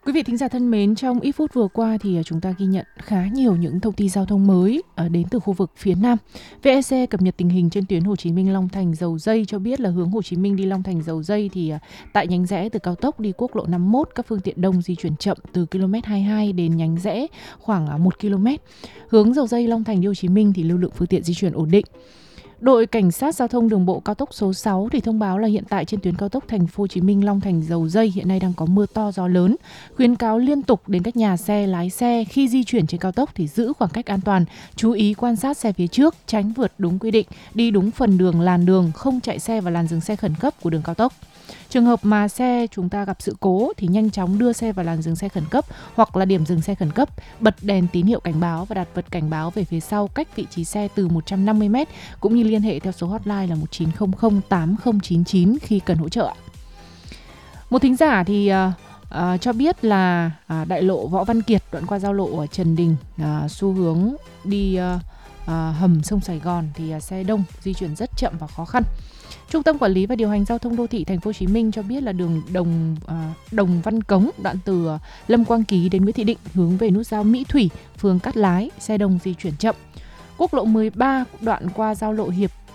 Quý vị thính giả thân mến, trong ít phút vừa qua thì chúng ta ghi nhận khá nhiều những thông tin giao thông mới đến từ khu vực phía Nam. VEC cập nhật tình hình trên tuyến Hồ Chí Minh Long Thành Dầu Giây cho biết là hướng Hồ Chí Minh đi Long Thành Dầu Giây thì tại nhánh rẽ từ cao tốc đi quốc lộ 51, các phương tiện đông di chuyển chậm từ km 22 đến nhánh rẽ khoảng 1 km. Hướng Dầu Giây Long Thành đi Hồ Chí Minh thì lưu lượng phương tiện di chuyển ổn định. Đội Cảnh sát Giao thông Đường bộ cao tốc số 6 thì thông báo là hiện tại trên tuyến cao tốc Thành phố Hồ Chí Minh Long Thành Dầu Giây hiện nay đang có mưa to gió lớn, khuyến cáo liên tục đến các nhà xe lái xe khi di chuyển trên cao tốc thì giữ khoảng cách an toàn, chú ý quan sát xe phía trước, tránh vượt đúng quy định, đi đúng phần đường làn đường, không chạy xe vào làn dừng xe khẩn cấp của đường cao tốc. Trường hợp mà xe chúng ta gặp sự cố thì nhanh chóng đưa xe vào làn dừng xe khẩn cấp hoặc là điểm dừng xe khẩn cấp, bật đèn tín hiệu cảnh báo và đặt vật cảnh báo về phía sau cách vị trí xe từ 150 m, cũng như liên hệ theo số hotline là 1900 8099 khi cần hỗ trợ. Một thính giả thì cho biết là đại lộ Võ Văn Kiệt đoạn qua giao lộ ở Trần Đình, xu hướng đi hầm sông Sài Gòn thì xe đông, di chuyển rất chậm và khó khăn. Trung tâm Quản lý và Điều hành Giao thông Đô thị Thành phố Hồ Chí Minh cho biết là đường Đồng Văn Cống đoạn từ Lâm Quang Ký đến Nguyễn Thị Định hướng về nút giao Mỹ Thủy, phường Cát Lái, xe đông di chuyển chậm. Quốc lộ 13 đoạn qua giao lộ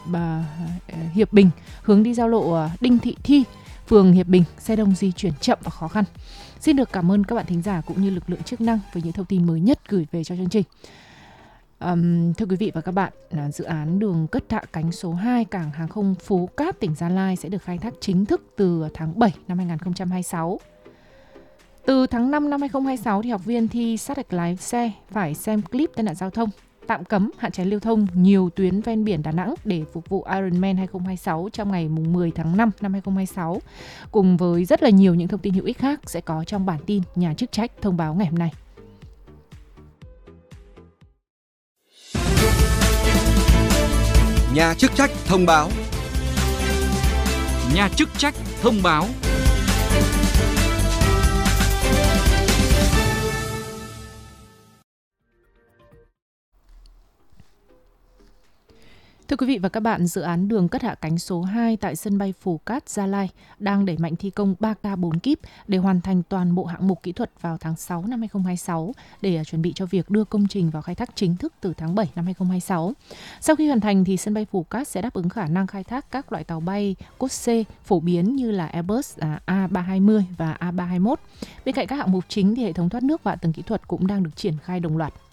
Hiệp Bình hướng đi giao lộ Đinh Thị Thi, phường Hiệp Bình, xe đông di chuyển chậm và khó khăn. Xin được cảm ơn các bạn thính giả cũng như lực lượng chức năng với những thông tin mới nhất gửi về cho chương trình. Thưa quý vị và các bạn, dự án đường cất hạ cánh số 2 cảng hàng không Phú Cát, tỉnh Gia Lai sẽ được khai thác chính thức từ tháng 7 năm 2026. Từ tháng 5 năm 2026 thì học viên thi sát hạch lái xe phải xem clip tai nạn giao thông, tạm cấm hạn chế lưu thông nhiều tuyến ven biển Đà Nẵng để phục vụ Ironman 2026 trong ngày 10 tháng 5 năm 2026. Cùng với rất là nhiều những thông tin hữu ích khác sẽ có trong bản tin nhà chức trách thông báo ngày hôm nay. Nhà chức trách thông báo. Nhà chức trách thông báo. Thưa quý vị và các bạn, dự án đường cất hạ cánh số 2 tại sân bay Phú Cát, Gia Lai đang đẩy mạnh thi công 3K 4 kíp để hoàn thành toàn bộ hạng mục kỹ thuật vào tháng 6 năm 2026 để chuẩn bị cho việc đưa công trình vào khai thác chính thức từ tháng 7 năm 2026. Sau khi hoàn thành thì sân bay Phú Cát sẽ đáp ứng khả năng khai thác các loại tàu bay cốt C phổ biến như là Airbus A320 và A321. Bên cạnh các hạng mục chính thì hệ thống thoát nước và hạ tầng kỹ thuật cũng đang được triển khai đồng loạt.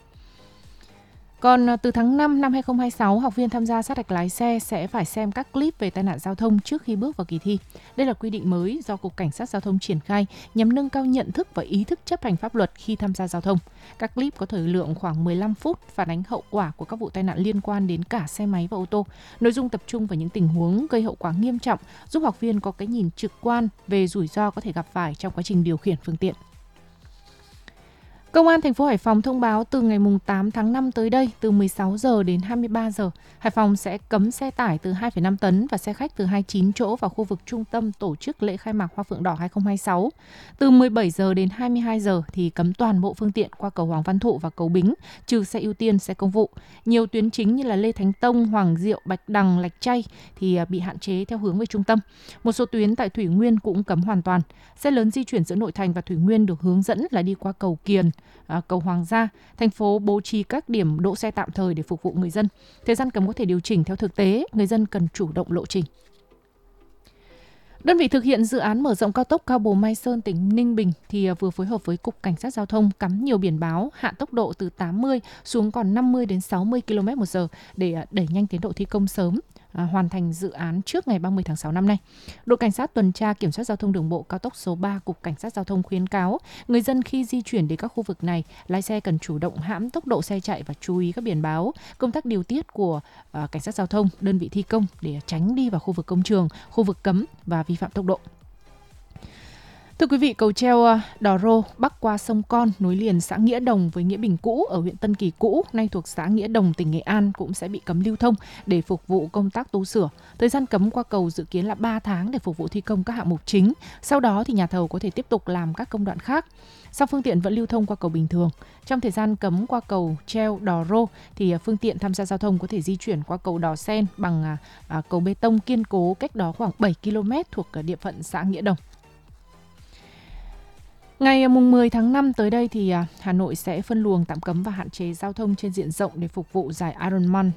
Còn từ tháng 5 năm 2026, học viên tham gia sát hạch lái xe sẽ phải xem các clip về tai nạn giao thông trước khi bước vào kỳ thi. Đây là quy định mới do Cục Cảnh sát Giao thông triển khai nhằm nâng cao nhận thức và ý thức chấp hành pháp luật khi tham gia giao thông. Các clip có thời lượng khoảng 15 phút phản ánh hậu quả của các vụ tai nạn liên quan đến cả xe máy và ô tô. Nội dung tập trung vào những tình huống gây hậu quả nghiêm trọng, giúp học viên có cái nhìn trực quan về rủi ro có thể gặp phải trong quá trình điều khiển phương tiện. Công an thành phố Hải Phòng thông báo từ ngày 8 tháng 5 tới đây, từ 16 giờ đến 23 giờ, Hải Phòng sẽ cấm xe tải từ 2,5 tấn và xe khách từ 29 chỗ vào khu vực trung tâm tổ chức lễ khai mạc Hoa Phượng Đỏ 2026. Từ 17 giờ đến 22 giờ thì cấm toàn bộ phương tiện qua cầu Hoàng Văn Thụ và cầu Bính, trừ xe ưu tiên, xe công vụ. Nhiều tuyến chính như là Lê Thánh Tông, Hoàng Diệu, Bạch Đằng, Lạch Tray thì bị hạn chế theo hướng về trung tâm. Một số tuyến tại Thủy Nguyên cũng cấm hoàn toàn. Xe lớn di chuyển giữa nội thành và Thủy Nguyên được hướng dẫn là đi qua cầu Kiền, cầu Hoàng Gia. Thành phố bố trí các điểm đỗ xe tạm thời để phục vụ người dân. Thời gian cấm có thể điều chỉnh theo thực tế, người dân cần chủ động lộ trình. Đơn vị thực hiện dự án mở rộng cao tốc Cao Bồ Mai Sơn, tỉnh Ninh Bình thì vừa phối hợp với Cục Cảnh sát Giao thông cắm nhiều biển báo hạ tốc độ từ 80 xuống còn 50 đến 60 km/h để đẩy nhanh tiến độ thi công sớm, hoàn thành dự án trước ngày 30 tháng 6 năm nay. Đội Cảnh sát tuần tra kiểm soát giao thông đường bộ cao tốc số 3 Cục Cảnh sát Giao thông khuyến cáo người dân khi di chuyển đến các khu vực này, lái xe cần chủ động hãm tốc độ xe chạy và chú ý các biển báo, công tác điều tiết của Cảnh sát Giao thông, đơn vị thi công để tránh đi vào khu vực công trường, khu vực cấm và vi phạm tốc độ. Thưa quý vị, cầu treo Đò Rô bắc qua sông Con nối liền xã Nghĩa Đồng với Nghĩa Bình cũ ở huyện Tân Kỳ cũ, nay thuộc xã Nghĩa Đồng, tỉnh Nghệ An cũng sẽ bị cấm lưu thông để phục vụ công tác tu sửa. Thời gian cấm qua cầu dự kiến là 3 tháng để phục vụ thi công các hạng mục chính. Sau đó thì nhà thầu có thể tiếp tục làm các công đoạn khác. Sau phương tiện vẫn lưu thông qua cầu bình thường. Trong thời gian cấm qua cầu treo Đò Rô thì phương tiện tham gia giao thông có thể di chuyển qua cầu Đò Sen bằng cầu bê tông kiên cố cách đó khoảng 7 km thuộc địa phận xã Nghĩa Đồng. Ngày mùng 10 tháng 5 tới đây thì Hà Nội sẽ phân luồng tạm cấm và hạn chế giao thông trên diện rộng để phục vụ giải Ironman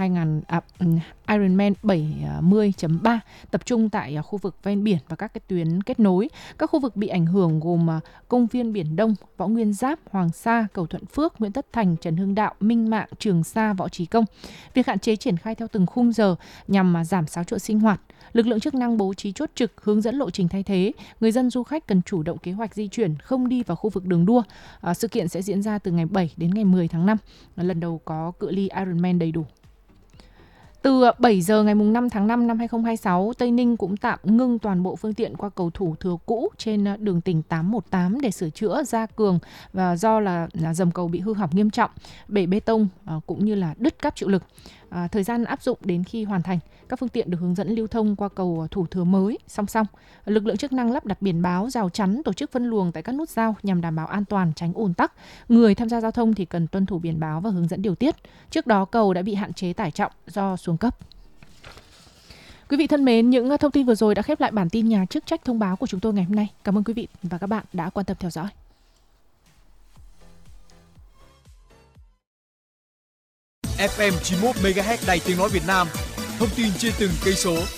70.3 tập trung tại khu vực ven biển và các cái tuyến kết nối. Các khu vực bị ảnh hưởng gồm công viên Biển Đông, Võ Nguyên Giáp, Hoàng Sa, Cầu Thuận Phước, Nguyễn Tất Thành, Trần Hưng Đạo, Minh Mạng, Trường Sa, Võ Trí Công. Việc hạn chế triển khai theo từng khung giờ nhằm giảm xáo trộn sinh hoạt. Lực lượng chức năng bố trí chốt trực, hướng dẫn lộ trình thay thế. Người dân du khách cần chủ động kế hoạch di chuyển, không đi vào khu vực đường đua. Sự kiện sẽ diễn ra từ ngày 7 đến ngày 10 tháng 5. Lần đầu có cự ly Ironman đầy đủ. Từ 7 giờ ngày 5 tháng 5 năm 2026, Tây Ninh cũng tạm ngưng toàn bộ phương tiện qua cầu Thủ Thừa cũ trên đường tỉnh 818 để sửa chữa gia cường và do là dầm cầu bị hư hỏng nghiêm trọng, bể bê tông cũng như là đứt cáp chịu lực. Thời gian áp dụng đến khi hoàn thành, các phương tiện được hướng dẫn lưu thông qua cầu Thủ Thừa mới song song. Lực lượng chức năng lắp đặt biển báo, rào chắn, tổ chức phân luồng tại các nút giao nhằm đảm bảo an toàn, tránh ùn tắc. Người tham gia giao thông thì cần tuân thủ biển báo và hướng dẫn điều tiết. Trước đó cầu đã bị hạn chế tải trọng do xuống cấp. Quý vị thân mến, những thông tin vừa rồi đã khép lại bản tin nhà chức trách thông báo của chúng tôi ngày hôm nay. Cảm ơn quý vị và các bạn đã quan tâm theo dõi. FM 91 MHz Đài Tiếng nói Việt Nam. Thông tin trên từng cây số,